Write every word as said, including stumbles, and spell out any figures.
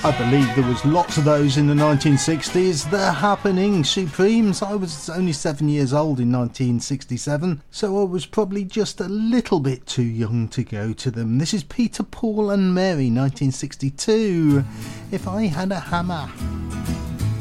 I believe there was lots of those in the nineteen sixties. They're happening, Supremes. I was only seven years old in nineteen sixty-seven, so I was probably just a little bit too young to go to them. This is Peter, Paul and Mary, nineteen sixty-two. If I Had a Hammer.